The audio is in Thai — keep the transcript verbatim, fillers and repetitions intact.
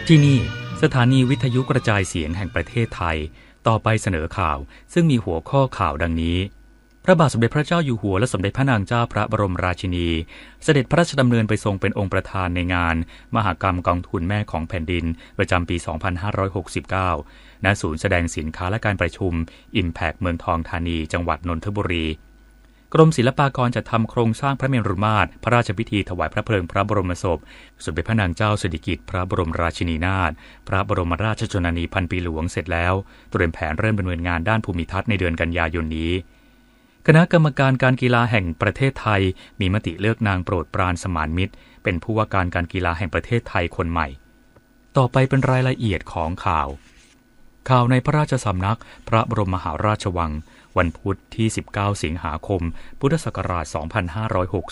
ที่นี่สถานีวิทยุกระจายเสียงแห่งประเทศไทยต่อไปเสนอข่าวซึ่งมีหัวข้อข่าวดังนี้พระบาทสมเด็จพระเจ้าอยู่หัวและสมเด็จพระนางเจ้าพระบรมราชินีเสด็จพระราชดำเนินไปทรงเป็นองค์ประธานในงานมหกรรมกองทุนแม่ของแผ่นดินประจำปี สองพันห้าร้อยหกสิบเก้า ณ ศูนย์แสดงสินค้าและการประชุม Impact เมืองทองธานีจังหวัดนนทบุรีกรมศิลปากรจัดทำโครงสร้างพระเมรุมาตรพระราชพิธีถวายพระเพลิงพระบรมศพสมเด็จพระนางเจ้าสิริกิติ์พระบรมราชินีนาถพระบรมราชชนนีพันปีหลวงเสร็จแล้วเตรียมแผนเริ่มดำเนินงานด้านภูมิทัศน์ในเดือนกันยายนนี้คณะกรรมการการกีฬาแห่งประเทศไทยมีมติเลือกนางโปรดปรานสมานมิตรเป็นผู้ว่าการการกีฬาแห่งประเทศไทยคนใหม่ต่อไปเป็นรายละเอียดของข่าวข่าวในพระราชสำนักพระบรมมหาราชวังวันพุธที่สิบเก้าสิงหาคมพุทธศักราชสองพันห้าร้อยหก